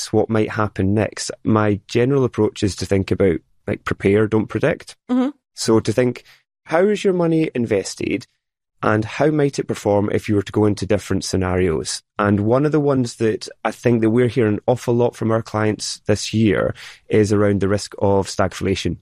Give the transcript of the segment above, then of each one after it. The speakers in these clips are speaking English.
guess what might happen next, my general approach is to think about, like, prepare, don't predict. Mm-hmm. So to think, how is your money invested and how might it perform if you were to go into different scenarios? And one of the ones that I think that we're hearing an awful lot from our clients this year is around the risk of stagflation.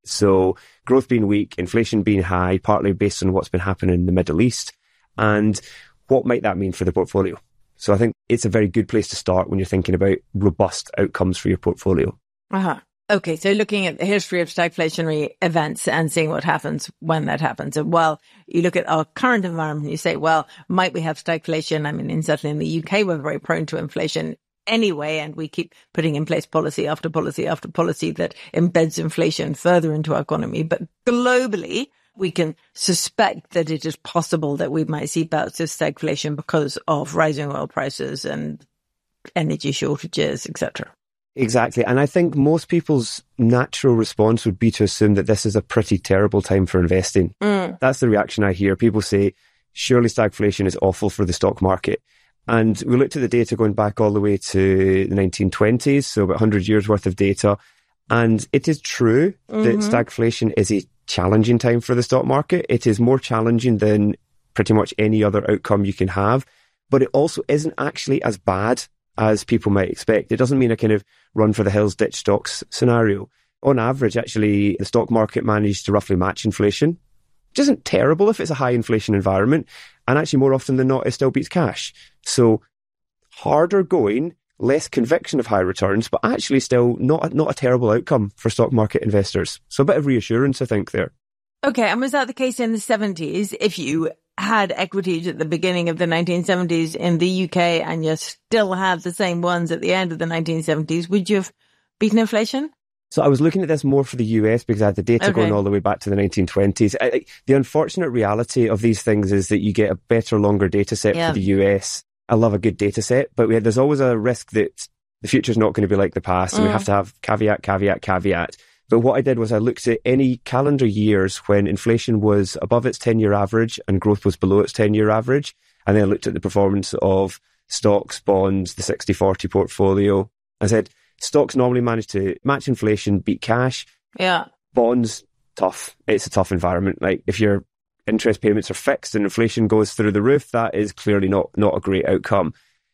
So growth being weak, inflation being high, partly based on what's been happening in the Middle East. And what might that mean for the portfolio? So I think it's a very good place to start when you're thinking about robust outcomes for your portfolio. Uh-huh. Okay, so looking at the history of stagflationary events and seeing what happens when that happens. And while you look at our current environment, you say, well, might we have stagflation? I mean, certainly in the UK, we're very prone to inflation anyway, and we keep putting in place policy after policy after policy that embeds inflation further into our economy. But globally, we can suspect that it is possible that we might see bouts of stagflation because of rising oil prices and energy shortages, etc. Exactly. And I think most people's natural response would be to assume that this is a pretty terrible time for investing. That's the reaction I hear. People say, surely stagflation is awful for the stock market. And we looked at the data going back all the way to the 1920s, so about 100 years worth of data. And it is true that stagflation is a challenging time for the stock market. It is more challenging than pretty much any other outcome you can have. But it also isn't actually as bad as people might expect. It doesn't mean a kind of run for the hills, ditch stocks scenario. On average, actually, the stock market managed to roughly match inflation, which isn't terrible if it's a high inflation environment. And actually, more often than not, it still beats cash. So harder going, less conviction of high returns, but actually still not a terrible outcome for stock market investors. So a bit of reassurance, I think, there. Okay, and was that the case in the 70s? If you had equities at the beginning of the 1970s in the UK and you still had the same ones at the end of the 1970s, would you have beaten inflation? So I was looking at this more for the US because I had the data going all the way back to the 1920s. The unfortunate reality of these things is that you get a better, longer data set for the US. I love a good data set, but there's always a risk that the future's not going to be like the past, and we have to have caveat. But what I did was I looked at any calendar years when inflation was above its 10-year average and growth was below its 10-year average. And then I looked at the performance of stocks, bonds, the 60-40 portfolio. I said, stocks normally manage to match inflation, beat cash. Yeah. Bonds, tough. It's a tough environment. Like, if your interest payments are fixed and inflation goes through the roof, that is clearly not a great outcome.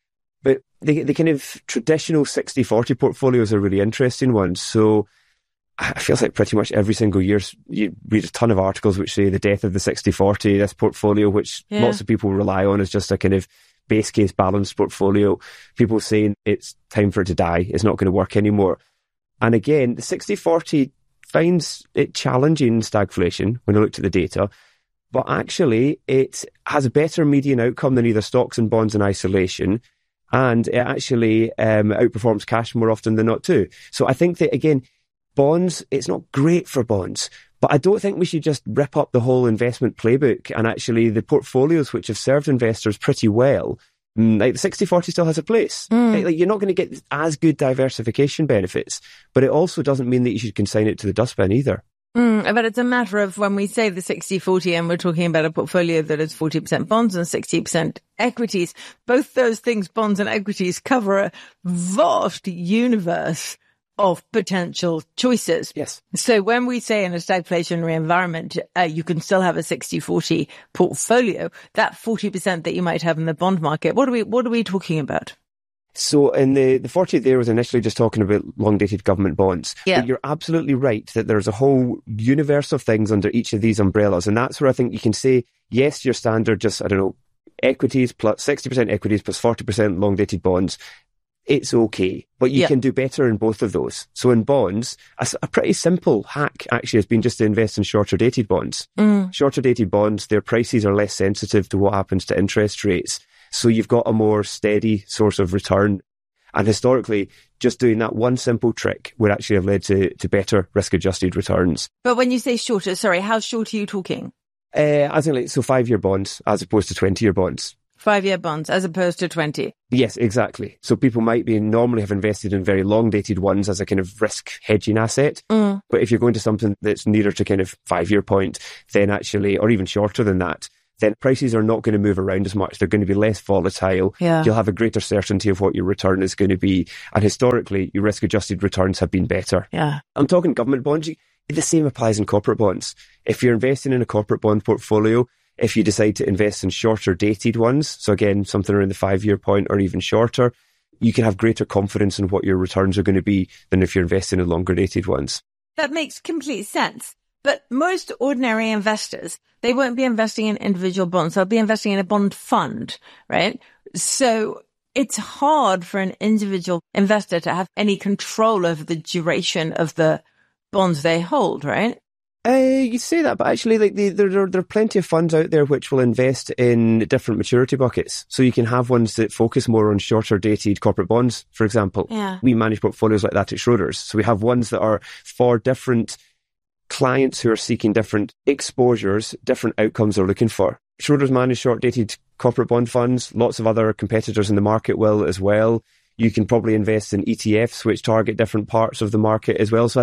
But the kind of traditional 60-40 portfolios are really interesting ones. So it feels like pretty much every single year you read a ton of articles which say the death of the 60-40, this portfolio, which lots of people rely on as just a kind of base case balanced portfolio. People saying it's time for it to die. It's not going to work anymore. And again, the 60-40 finds it challenging stagflation when I looked at the data, but actually it has a better median outcome than either stocks and bonds in isolation. And it actually outperforms cash more often than not too. So I think that, again, bonds, it's not great for bonds, but I don't think we should just rip up the whole investment playbook. And actually the portfolios which have served investors pretty well, like the 60-40 still has a place. Like, you're not going to get as good diversification benefits, but it also doesn't mean that you should consign it to the dustbin either. But it's a matter of when we say the 60-40 and we're talking about a portfolio that is 40% bonds and 60% equities, both those things, bonds and equities, cover a vast universe of potential choices. Yes. So when we say in a stagflationary environment, you can still have a 60-40 portfolio, that 40% that you might have in the bond market, what are we talking about? So in the 40 there was initially just talking about long-dated government bonds. Yeah. But you're absolutely right that there's a whole universe of things under each of these umbrellas. And that's where I think you can say, yes, your standard just, equities plus 60% equities plus 40% long-dated bonds. It's okay, but you can do better in both of those. So in bonds, a pretty simple hack actually has been just to invest in shorter dated bonds. Shorter dated bonds, their prices are less sensitive to what happens to interest rates. So you've got a more steady source of return. And historically, just doing that one simple trick would actually have led to better risk-adjusted returns. But when you say shorter, sorry, how short are you talking? I think 5-year bonds as opposed to 20-year bonds. 5-year bonds as opposed to 20. Yes, exactly. So people might normally have invested in very long dated ones as a kind of risk hedging asset. But if you're going to something that's nearer to kind of 5-year point, then actually, or even shorter than that, then prices are not going to move around as much. They're going to be less volatile. Yeah. You'll have a greater certainty of what your return is going to be. And historically, your risk-adjusted returns have been better. Yeah. I'm talking government bonds. The same applies in corporate bonds. If you're investing in a corporate bond portfolio, if you decide to invest in shorter dated ones, so again, something around the 5-year point or even shorter, you can have greater confidence in what your returns are going to be than if you're investing in longer dated ones. That makes complete sense. But most ordinary investors, they won't be investing in individual bonds. They'll be investing in a bond fund, right? So it's hard for an individual investor to have any control over the duration of the bonds they hold, right? You say that, but actually, like there are plenty of funds out there which will invest in different maturity buckets. So you can have ones that focus more on shorter dated corporate bonds, for example. Yeah. We manage portfolios like that at Schroders. So we have ones that are for different clients who are seeking different exposures, different outcomes they're looking for. Schroders manage short dated corporate bond funds. Lots of other competitors in the market will as well. You can probably invest in ETFs which target different parts of the market as well. So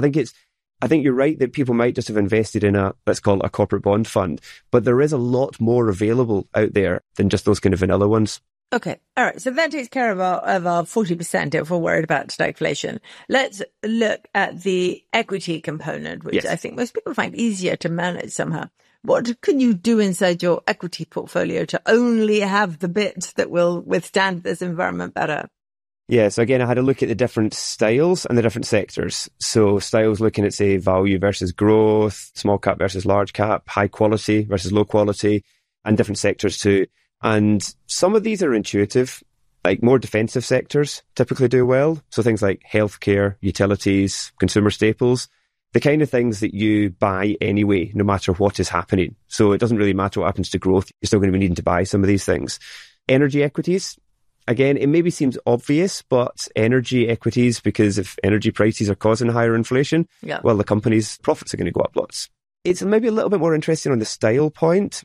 I think you're right that people might just have invested in let's call it a corporate bond fund, but there is a lot more available out there than just those kind of vanilla ones. Okay. All right. So that takes care of our 40% if we're worried about stagflation. Let's look at the equity component, which Yes. I think most people find easier to manage somehow. What can you do inside your equity portfolio to only have the bits that will withstand this environment better? Yeah, so again, I had a look at the different styles and the different sectors. So styles looking at, say, value versus growth, small cap versus large cap, high quality versus low quality, and different sectors too. And some of these are intuitive, like more defensive sectors typically do well. So things like healthcare, utilities, consumer staples, the kind of things that you buy anyway, no matter what is happening. So it doesn't really matter what happens to growth. You're still going to be needing to buy some of these things. Energy equities. Again, it maybe seems obvious, but energy equities, because if energy prices are causing higher inflation, well, the company's profits are going to go up lots. It's maybe a little bit more interesting on the style point.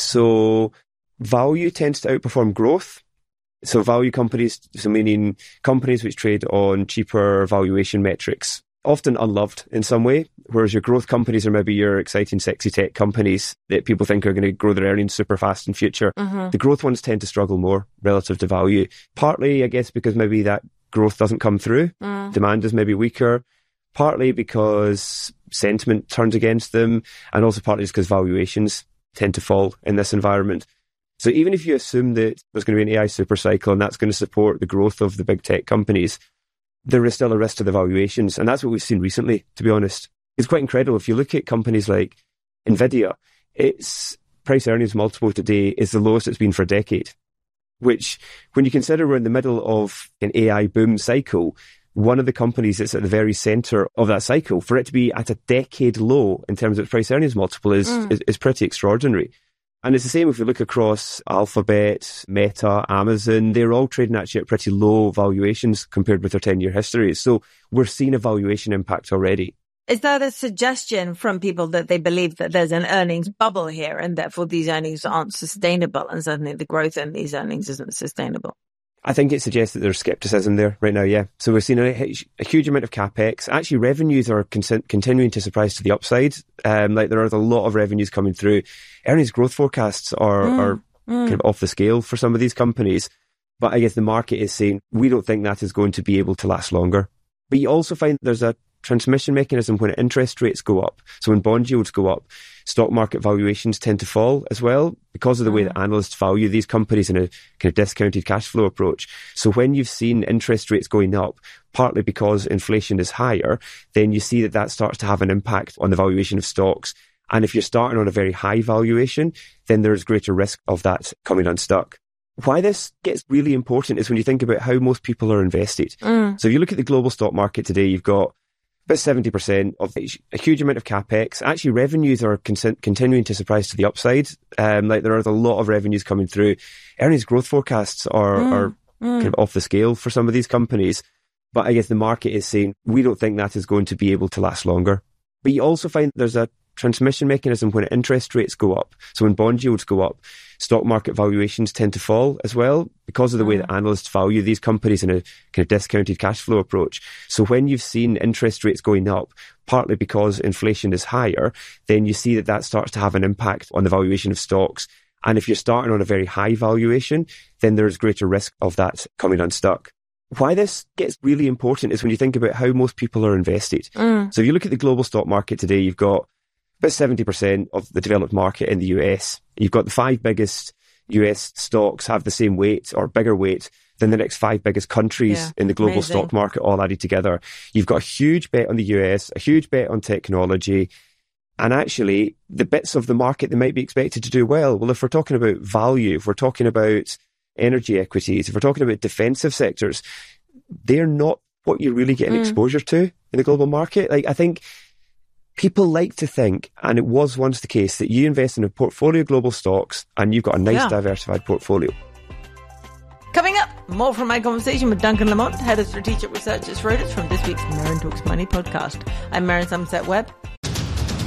So value tends to outperform growth. So value companies, so meaning companies which trade on cheaper valuation metrics, often unloved in some way, whereas your growth companies are maybe your exciting, sexy tech companies that people think are going to grow their earnings super fast in future. Mm-hmm. The growth ones tend to struggle more relative to value. Partly, I guess, because maybe that growth doesn't come through. Demand is maybe weaker. Partly because sentiment turns against them. And also partly just because valuations tend to fall in this environment. So even if you assume that there's going to be an AI super cycle and that's going to support the growth of the big tech companies, there is still a risk to the valuations. And that's what we've seen recently, to be honest. It's quite incredible. If you look at companies like NVIDIA, its price earnings multiple today is the lowest it's been for a decade, which when you consider we're in the middle of an AI boom cycle, one of the companies that's at the very center of that cycle, for it to be at a decade low in terms of price earnings multiple is pretty extraordinary. And it's the same if we look across Alphabet, Meta, Amazon, they're all trading actually at pretty low valuations compared with their 10-year histories. So we're seeing a valuation impact already. Is that a suggestion from people that they believe that there's an earnings bubble here and therefore these earnings aren't sustainable and suddenly the growth in these earnings isn't sustainable? I think it suggests that there's skepticism there right now, yeah. So we're seeing a huge amount of capex. Actually, revenues are continuing to surprise to the upside. Like there are a lot of revenues coming through. Earnings growth forecasts are kind of off the scale for some of these companies. But I guess the market is saying, we don't think that is going to be able to last longer. But you also find there's a transmission mechanism when interest rates go up. So when bond yields go up, stock market valuations tend to fall as well because of the way that analysts value these companies in a kind of discounted cash flow approach. So when you've seen interest rates going up, partly because inflation is higher, then you see that starts to have an impact on the valuation of stocks. And if you're starting on a very high valuation, then there's greater risk of that coming unstuck. Why this gets really important is when you think about how most people are invested. So if you look at the global stock market today, you've got about 70% of a huge amount of capex. Actually, revenues are continuing to surprise to the upside. Like there are a lot of revenues coming through. Earnings growth forecasts are kind of off the scale for some of these companies. But I guess the market is saying, we don't think that is going to be able to last longer. But you also find there's a transmission mechanism when interest rates go up. So when bond yields go up, stock market valuations tend to fall as well because of the way that analysts value these companies in a kind of discounted cash flow approach. So when you've seen interest rates going up, partly because inflation is higher, then you see that starts to have an impact on the valuation of stocks. And if you're starting on a very high valuation, then there's greater risk of that coming unstuck. Why this gets really important is when you think about how most people are invested. So if you look at the global stock market today, you've got about 70% of the developed market in the US. You've got the 5 biggest US stocks have the same weight or bigger weight than the next 5 biggest countries in the global stock market all added together. You've got a huge bet on the US, a huge bet on technology, and actually the bits of the market that might be expected to do well. If we're talking about value, if we're talking about energy equities, if we're talking about defensive sectors, they're not what you're really getting exposure to in the global market. Like, I think people like to think, and it was once the case, that you invest in a portfolio of global stocks and you've got a nice diversified portfolio. Coming up, more from my conversation with Duncan Lamont, Head of Strategic Research at Schroders, from this week's Merrin Talks Money podcast. I'm Merrin Somerset Webb.